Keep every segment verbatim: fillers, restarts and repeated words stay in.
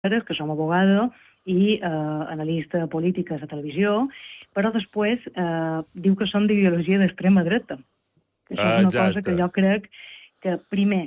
que som abogada i eh, analista política a la televisió, però després eh, diu que són d'ideologia d'extrema dreta. Això és una Exacte. cosa que jo crec que, primer,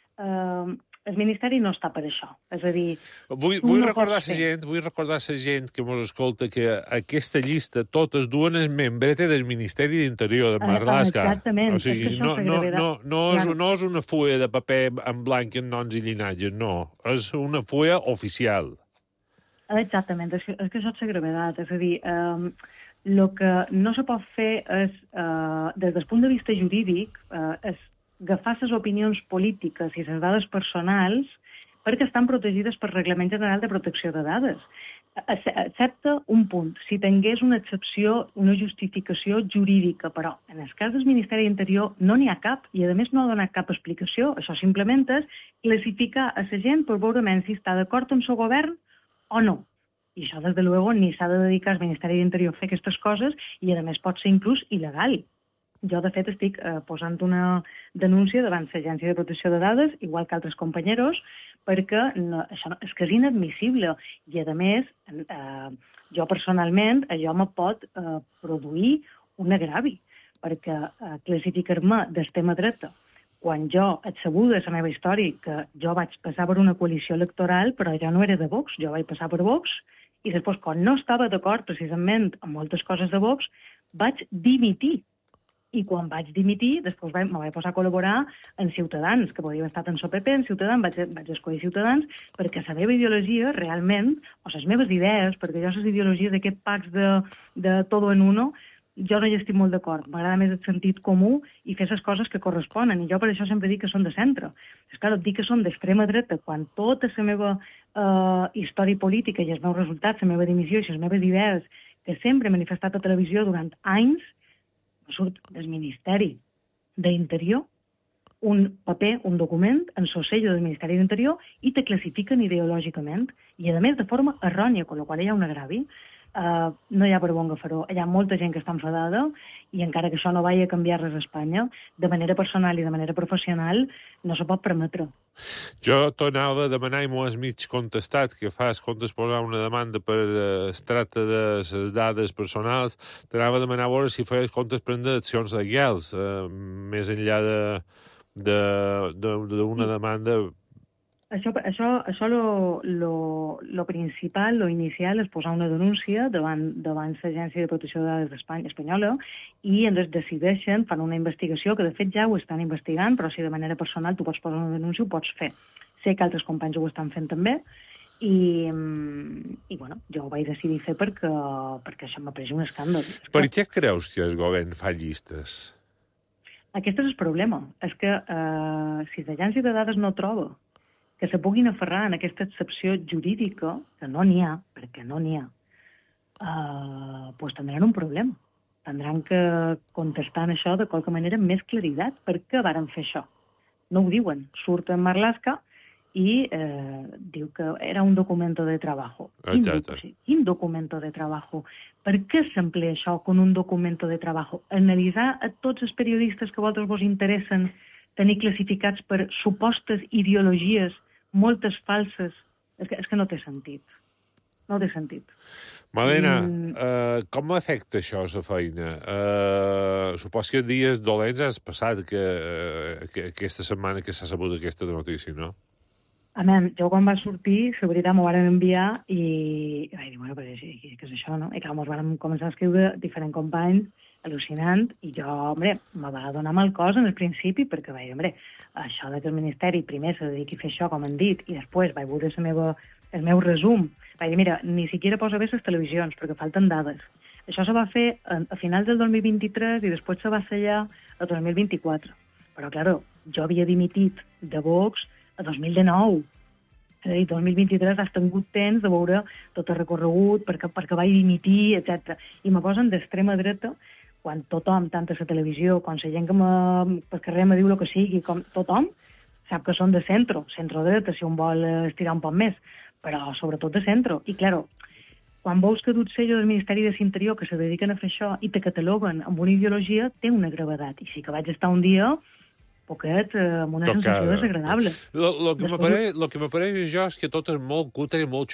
eh, el Ministeri no està per això. És a dir, Vull, tu vull no recordar pots la fer... gent, vull recordar la gent que mos escolta que aquesta llista totes duen el membrete del Ministeri d'Interior de Marlaska. Exactament. O sigui, és que no, això no, no, no, és, claro. no és una fulla de paper en blanc en noms i llinatges, no. És una fulla oficial. Exactament, és que, és que això és la gravetat. És a dir, eh, el que no se pot fer és, eh, des del punt de vista jurídic, eh, és agafar les opinions polítiques i les dades personals perquè estan protegides per Reglament General de Protecció de Dades. Excepte un punt, si tingués una excepció, una justificació jurídica, però en el cas del Ministeri d'Interior no n'hi ha cap, i a més no ha donat cap explicació. Això simplement és classificar a la gent per veure si està d'acord amb el govern o no. I això, des de luego, ni s'ha de dedicar al Ministeri d'Interior a fer aquestes coses i, a més, pot ser inclús il·legal. Jo, de fet, estic eh, posant una denúncia davant l'Agència de Protecció de Dades, igual que altres companyeros, perquè no, això no, és que és inadmissible. I, a més, eh, jo personalment, allò me pot eh, produir un agravi, perquè eh, classificar-me d'extrema dreta quan jo he sabut de la meva història que jo vaig passar per una coalició electoral, però jo no era de Vox, jo vaig passar per Vox, i després, quan no estava d'acord precisament amb moltes coses de Vox, vaig dimitir. I quan vaig dimitir, després vaig, me vaig posar a col·laborar en Ciutadans, que podia haver estat en el P P, en Ciutadans, vaig, vaig escollir Ciutadans, perquè la meva ideologia realment, o les meves idees, perquè jo les ideologies d'aquest pacte de, de todo en uno, jo no hi estic molt d'acord. M'agrada més el sentit comú i fer les coses que corresponen. I jo per això sempre dic que són de centre. És clar, dic que són d'extrema dreta quan tota la meva eh, història política i els meus resultats, la meva dimissió i les meves idees que sempre he manifestat a televisió durant anys, surt del Ministeri d'Interior un paper, un document, en el sello del Ministeri d'Interior i te classifiquen ideològicament. I, a més, de forma errònia, amb la qual hi ha un agravi. Uh, no hi ha per bon agafaró. Hi ha molta gent que està enfadada i encara que això no vagi a canviar res a Espanya, de manera personal i de manera professional, no se pot permetre. Jo t'anava a demanar, i m'ho has mig contestat, que fas comptes posar una demanda per uh, es tracta de les dades personals, t'anava a demanar a veure si feies comptes prendre accions legals, uh, més enllà de d'una de, de, demanda... Això, això, això lo, lo, lo principal, lo inicial, és posar una denúncia davant, davant l'Agència de Protecció de Dades d'Espanya espanyola i ens decideixen, fan una investigació, que de fet ja ho estan investigant, però si de manera personal tu pots posar una denúncia, ho pots fer. Sé que altres companys ho estan fent també i, i bueno, jo ho vaig decidir fer perquè, perquè això m'ha pres un escàndol. Per què creus que el govern fa llistes? Aquest és el problema. És que eh, si l'Agència de Dades no troba que se puguin aferrar en aquesta excepció jurídica, que no n'hi ha, perquè no n'hi ha, eh, doncs tindran un problema. Tindran que contestar en això de qualque manera amb més claritat. Per què varen fer això? No ho diuen. Surt en Marlaska i eh, diu que era un documento de trabajo. Quin, doc quin documento de trabajo? Per què s'emplea això com un documento de trabajo? Analitzar a tots els periodistes que a vosaltres vos interessen tenir classificats per supostes ideologies, moltes falses, és que, és que no té sentit. No té sentit. Malena, mm. uh, com afecta això a la feina? Uh, supos que dies dolents has passat que, uh, que aquesta setmana que s'ha sabut aquesta notícia, no? A mi, jo quan va sortir, la veritat m'ho van enviar i, i vaig dir, bueno, però què és això, no? I clar, ens van començar a escriure diferents companys, al·lucinant, i jo, home, me va donar mal cos en el principi, perquè vaig dir, home, això de que el Ministeri primer se dediqui a fer això, com han dit, i després vaig veure la meva, el meu resum, vaig dir, mira, ni siquiera posa bé les televisions, perquè falten dades. Això se va fer a, a finals del dos mil vint-i-tres i després se va sellar el dos mil vint-i-quatre. Però, clar, jo havia dimitit de Vox a dos mil dinou. És a dir, dos mil vint-i-tres has tingut temps de veure tot el recorregut, perquè, perquè vaig dimitir, etcètera. I me posen d'extrema dreta, quan tothom, tant a la televisió, quan la gent que me, pel carrer me diu el que sigui, com tothom, sap que són de centro, centro-dreta, si un vol estirar un poc més, però sobretot de centro. I, clar, quan veus que duts sello del Ministeri de l'Interior que se dediquen a fer això i te cataloguen amb una ideologia, té una gravetat. I sí que vaig estar un dia poquet, eh, amb una Tocada. sensació desagradable. Lo, lo que m'apareix jo és que tot és molt cutre i molt